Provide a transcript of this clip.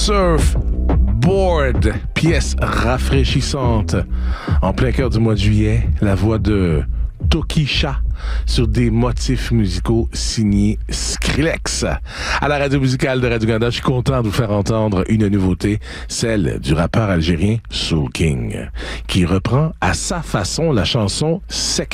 Surfboard, pièce rafraîchissante. En plein cœur du mois de juillet, la voix de Tokischa sur des motifs musicaux signés Skrillex. À la radio musicale de Radio-Canada, je suis content de vous faire entendre une nouveauté, celle du rappeur algérien Soul King, qui reprend à sa façon la chanson Sek